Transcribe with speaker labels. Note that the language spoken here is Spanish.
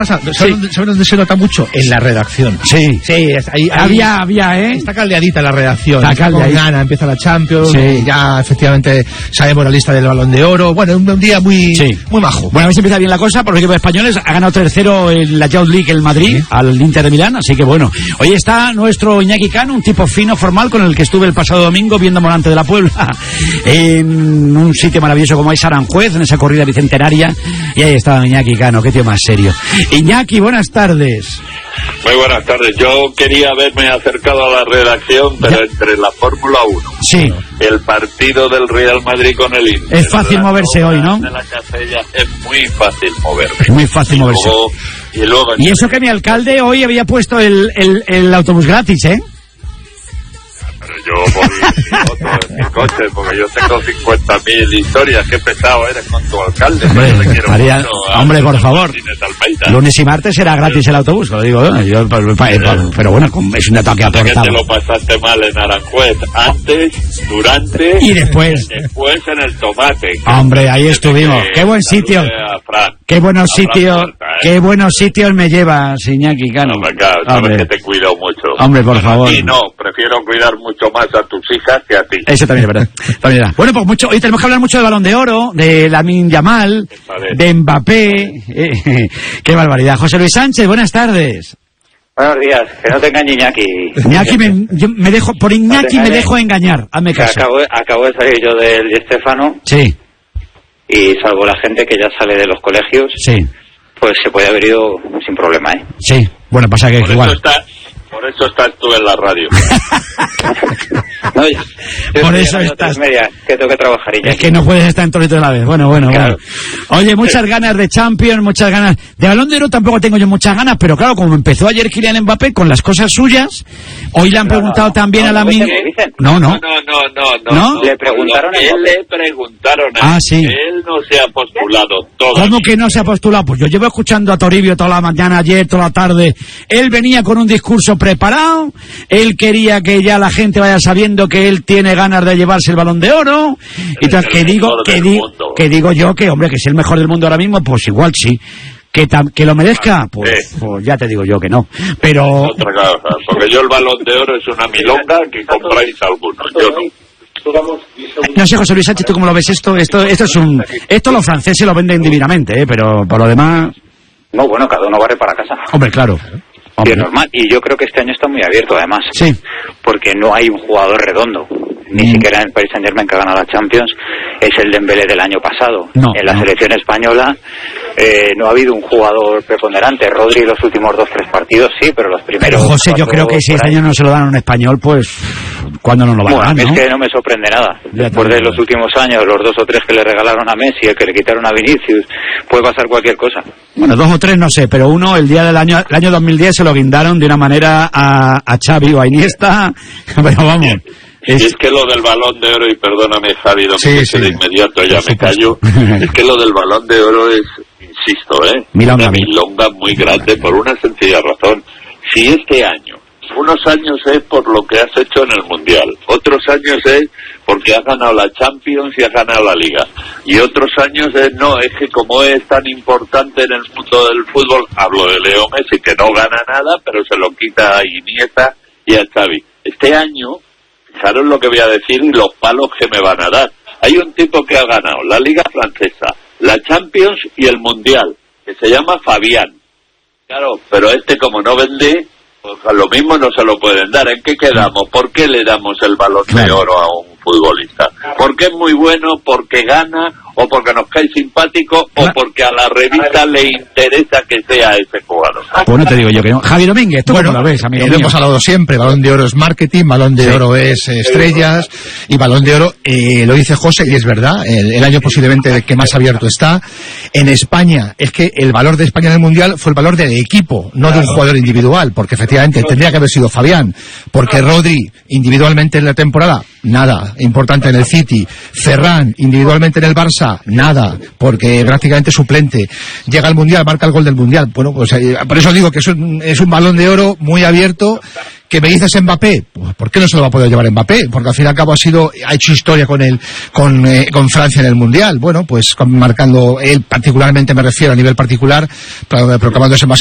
Speaker 1: ¿Sabes dónde se nota mucho? En la redacción.
Speaker 2: Sí.
Speaker 1: Ahí, había, está caldeadita la redacción. Está con gana, empieza la Champions, ya efectivamente sabemos la lista del Balón de Oro. Bueno, un día muy majo.
Speaker 2: Bueno, a ver si empieza bien la cosa, porque el equipo de españoles ha ganado 3-0 en la Youth League el Madrid, al Inter de Milán, así que bueno. Hoy está nuestro Iñaki Cano, un tipo fino, formal, con el que estuve el pasado domingo viendo Morante de la Puebla, en un sitio maravilloso como es Aranjuez, en esa corrida bicentenaria, y ahí estaba Iñaki Cano, qué tío más serio. Iñaki, buenas tardes.
Speaker 3: Muy buenas tardes. Yo quería haberme acercado a la redacción, pero entre la Fórmula 1, el partido del Real Madrid con el Inter,
Speaker 2: es fácil moverse hoy, ¿no?
Speaker 3: De la Casella, es muy fácil moverse.
Speaker 2: Es muy fácil moverse.
Speaker 3: Y
Speaker 2: eso que mi alcalde hoy había puesto el autobús gratis, ¿eh?
Speaker 3: Pero yo voy en mi coche, porque yo tengo 50.000 historias. Qué pesado eres con tu alcalde.
Speaker 2: Hombre, por favor. Lunes y martes era gratis el autobús, lo digo yo, pero bueno, es un dato que aportaba.
Speaker 3: Que te lo pasaste mal en Aranjuez, antes, durante
Speaker 2: y después
Speaker 3: en el Tomate.
Speaker 2: Hombre, ahí estuvimos. Qué buen sitio. Qué buenos sitios. Qué buenos sitios me llevas, Iñaki Cano.
Speaker 3: Sabes que te cuido mucho.
Speaker 2: Hombre, por favor.
Speaker 3: A ti no, prefiero cuidar mucho más a tus hijas que a ti.
Speaker 2: Eso también es verdad. Bueno, pues hoy tenemos que hablar mucho de Balón de Oro, de Lamine Yamal, de Mbappé. Qué barbaridad. José Luis Sánchez, buenas tardes.
Speaker 4: Buenos días, que no te engañe Iñaki.
Speaker 2: Iñaki, por Iñaki me dejo engañar, hazme caso.
Speaker 4: Acabo de salir yo del Di Stéfano.
Speaker 2: Sí.
Speaker 4: Y salvo la gente que ya sale de los colegios, pues se puede haber ido sin problema, ¿eh?
Speaker 2: Sí, bueno, pasa que igual.
Speaker 3: Por eso estás tú en la radio.
Speaker 4: No,
Speaker 2: por eso estás.
Speaker 4: Media, que tengo que trabajar.
Speaker 2: Es que no puedes estar en todo a la vez. Bueno. Oye, muchas ganas de Champions, muchas ganas. De Balón de Oro tampoco tengo yo muchas ganas, pero claro, como empezó ayer Kylian Mbappé con las cosas suyas, hoy le han preguntado también a Lamine. No.
Speaker 4: Le preguntaron
Speaker 3: le preguntaron
Speaker 2: sí.
Speaker 3: Él no se ha postulado todo.
Speaker 2: ¿Cómo que no se ha postulado? Pues yo llevo escuchando a Toribio toda la mañana, ayer, toda la tarde. Él venía con un discurso preparado, él quería que ya la gente vaya sabiendo que él tiene ganas de llevarse el Balón de Oro, y entonces que digo yo que hombre, que es el mejor del mundo ahora mismo, pues igual sí. Que lo merezca, pues ya te digo yo que no. Pero
Speaker 3: porque yo el Balón de Oro es una milonga que compráis algunos, yo no.
Speaker 2: No sé, José Luis Sánchez, ¿tú cómo lo ves esto? Esto los franceses lo venden divinamente, pero por lo demás.
Speaker 4: No, bueno, cada uno barre para casa.
Speaker 2: Hombre, claro.
Speaker 4: Y es normal, y yo creo que este año está muy abierto además, porque no hay un jugador redondo, ni siquiera en el Paris Saint-Germain, que ha ganado la Champions, es el Dembélé del año pasado. En la selección española no ha habido un jugador preponderante. Rodri los últimos 2-3 partidos sí, pero los primeros.
Speaker 2: Pero José, yo creo que si este año no se lo dan a un español, pues ¿cuándo no lo van a dar?
Speaker 4: Es que no me sorprende nada. Después de los últimos años, los 2 o 3 que le regalaron a Messi, el que le quitaron a Vinicius, puede pasar cualquier cosa.
Speaker 2: Bueno, 2 o 3 no sé, pero uno el año 2010 se lo guindaron de una manera a Xavi o a Iniesta, pero vamos.
Speaker 3: Y es que lo del Balón de Oro, y perdóname Javi, de inmediato ya me callo, es que lo del Balón de Oro es, insisto, una milonga muy grande por una sencilla razón. Si este año, unos años es por lo que has hecho en el Mundial, otros años es porque has ganado la Champions y has ganado la Liga, y otros años es que como es tan importante en el mundo del fútbol, hablo de Leo Messi, que no gana nada, pero se lo quita a Iniesta y a Xavi. Este año, fijaros lo que voy a decir y los palos que me van a dar. Hay un tipo que ha ganado la Liga Francesa, la Champions y el Mundial, que se llama Fabián. Claro, pero como no vende, pues a lo mismo no se lo pueden dar. ¿En qué quedamos? ¿Por qué le damos el Balón de Oro a un futbolista? ¿Porque es muy bueno, porque gana, o porque nos cae simpático, o porque a la revista le interesa que sea ese jugador?
Speaker 2: Pues no te digo yo que no. Javi Domínguez, ¿tú cómo lo ves, amigo mío?
Speaker 1: Lo hemos hablado siempre, Balón de Oro es marketing, Balón de Oro es estrellas, y Balón de Oro, lo dice José, y es verdad, el año posiblemente que más abierto está. En España, es que el valor de España en el Mundial fue el valor del equipo, no de un jugador individual, porque efectivamente tendría que haber sido Fabián, porque Rodri, individualmente en la temporada, nada, importante en el City. Ferran, individualmente en el Barça, nada, porque prácticamente suplente. Llega al Mundial, marca el gol del Mundial. Bueno, pues por eso digo que es un Balón de Oro muy abierto, ¿Que me dices Mbappé? Pues, ¿por qué no se lo va a poder llevar Mbappé? Porque al fin y al cabo ha hecho historia con Francia en el Mundial. Bueno, pues marcando él particularmente, me refiero a nivel particular, proclamándose más